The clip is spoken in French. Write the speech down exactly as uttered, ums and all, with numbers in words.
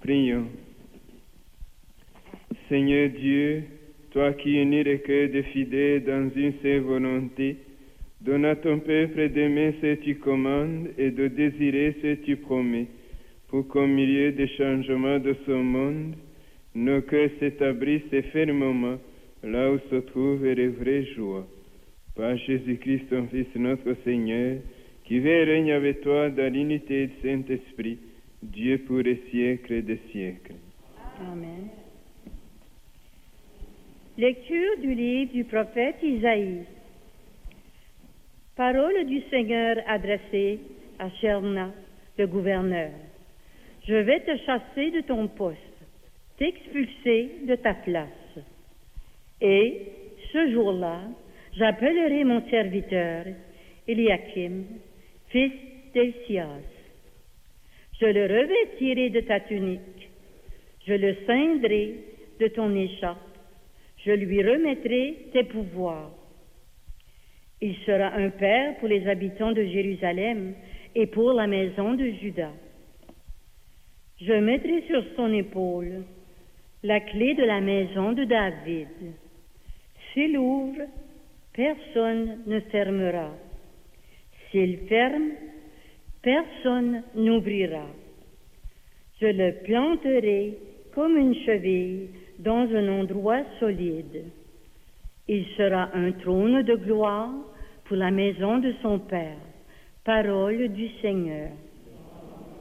Prions. Seigneur Dieu, toi qui unis les cœurs des fidèles dans une seule volonté, donne à ton peuple d'aimer ce que tu commandes et de désirer ce que tu promets, pour qu'au milieu des changements de ce monde, nos cœurs s'établissent fermement là où se trouve les vraies joies. Par Jésus-Christ, ton Fils, notre Seigneur, qui vit et règne avec toi dans l'unité du Saint-Esprit, Dieu pour les siècles des siècles. Amen. Lecture du livre du prophète Isaïe. Parole du Seigneur adressée à Cherna, le gouverneur. Je vais te chasser de ton poste, t'expulser de ta place. Et, ce jour-là, j'appellerai mon serviteur, Eliakim, fils d'Hilcias. Je le revêtirai de ta tunique, je le ceindrai de ton écharpe, je lui remettrai tes pouvoirs. Il sera un père pour les habitants de Jérusalem et pour la maison de Juda. Je mettrai sur son épaule la clé de la maison de David. S'il ouvre, personne ne fermera. S'il ferme, personne n'ouvrira. Je le planterai comme une cheville dans un endroit solide. Il sera un trône de gloire pour la maison de son Père. Parole du Seigneur.